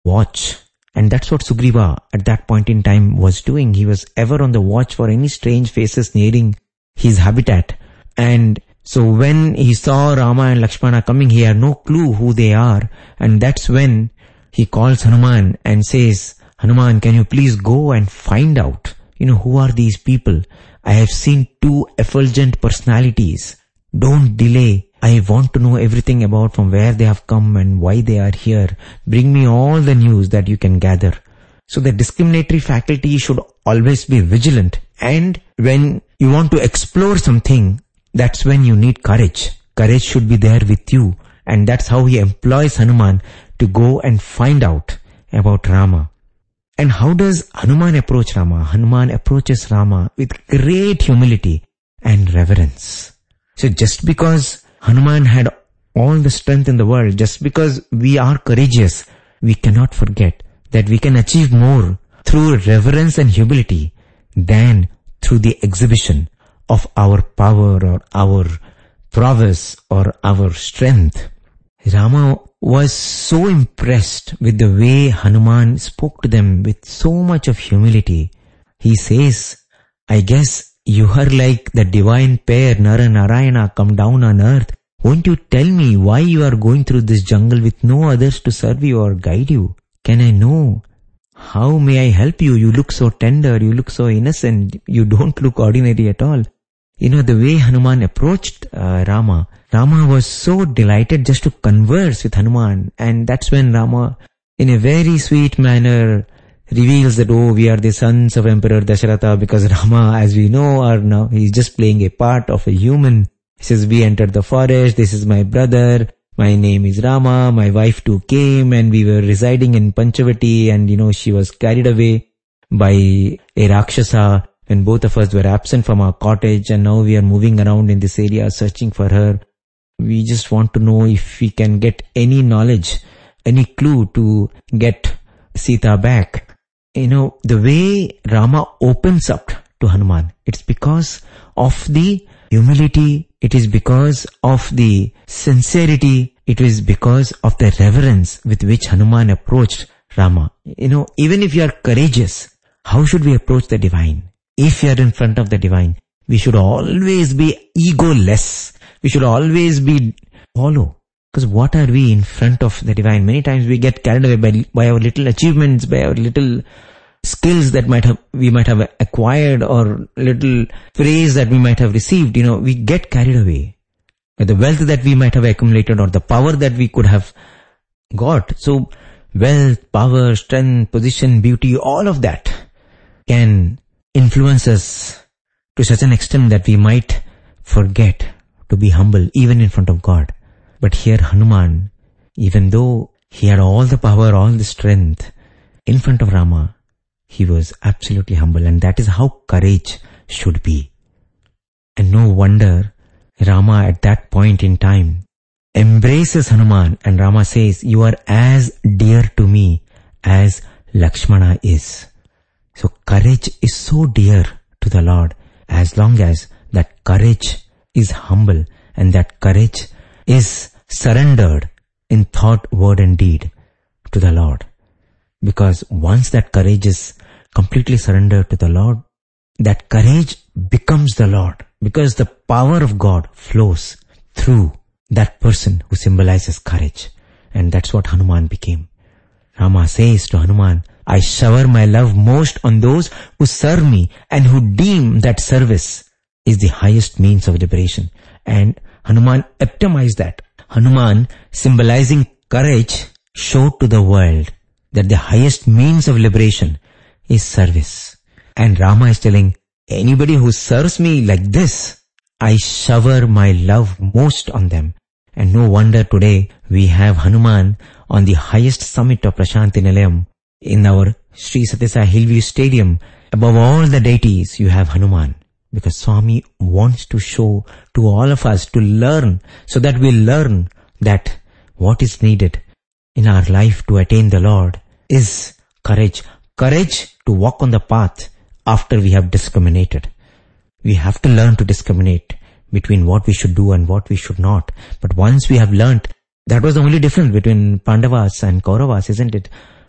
watch. And that's what Sugriva at that point in time was doing. He was ever on the watch for any strange faces nearing his habitat. And so when he saw Rama and Lakshmana coming, he had no clue who they are. And that's when he calls Hanuman and says, Hanuman, can you please go and find out, who are these people? I have seen two effulgent personalities. Don't delay. I want to know everything about from where they have come and why they are here. Bring me all the news that you can gather. So the discriminatory faculty should always be vigilant. And when you want to explore something, that's when you need courage. Courage should be there with you. And that's how he employs Hanuman to go and find out about Rama. And how does Hanuman approach Rama? Hanuman approaches Rama with great humility and reverence. So just because Hanuman had all the strength in the world, just because we are courageous, we cannot forget that we can achieve more through reverence and humility than through the exhibition of our power or our prowess or our strength. Rama was so impressed with the way Hanuman spoke to them with so much of humility. He says, I guess you are like the divine pair Nara and Narayana come down on earth. Won't you tell me why you are going through this jungle with no others to serve you or guide you? Can I know? How may I help you? You look so tender, you look so innocent, you don't look ordinary at all. The way Hanuman approached Rama was so delighted just to converse with Hanuman. And that's when Rama, in a very sweet manner, reveals that, we are the sons of Emperor Dasharatha, because Rama, as we know, he's just playing a part of a human. He says, we entered the forest, this is my brother, my name is Rama, my wife too came, and we were residing in Panchavati, and she was carried away by a Rakshasa when both of us were absent from our cottage, and now we are moving around in this area searching for her. We just want to know if we can get any knowledge, any clue to get Sita back. The way Rama opens up to Hanuman, it's because of the humility, it is because of the sincerity, it is because of the reverence with which Hanuman approached Rama. Even if you are courageous, how should we approach the divine? If you are in front of the divine, we should always be egoless. We should always be hollow. Because what are we in front of the divine? Many times we get carried away by our little achievements, by our little skills that we might have acquired, or little praise that we might have received. We get carried away by the wealth that we might have accumulated or the power that we could have got. So wealth, power, strength, position, beauty, all of that can influence us to such an extent that we might forget to be humble even in front of God. But here Hanuman, even though he had all the power, all the strength, in front of Rama, he was absolutely humble, and that is how courage should be. And no wonder Rama at that point in time embraces Hanuman, and Rama says, you are as dear to me as Lakshmana is. So courage is so dear to the Lord as long as that courage is humble and that courage is surrendered in thought, word and deed to the Lord. Because once that courage is completely surrendered to the Lord, that courage becomes the Lord, because the power of God flows through that person who symbolizes courage. And that's what Hanuman became. Rama says to Hanuman, I shower my love most on those who serve me and who deem that service is the highest means of liberation. And Hanuman epitomized that. Hanuman, symbolizing courage, showed to the world that the highest means of liberation is service. And Rama is telling, anybody who serves me like this, I shower my love most on them. And no wonder today we have Hanuman on the highest summit of Prashanti Nilayam in our Sri Sathya Sai Hillview Stadium. Above all the deities, you have Hanuman. Because Swami wants to show to all of us to learn, so that we learn that what is needed in our life to attain the Lord is courage. Courage to walk on the path after we have discriminated. We have to learn to discriminate between what we should do and what we should not. But once we have learnt, that was the only difference between Pandavas and Kauravas, isn't it?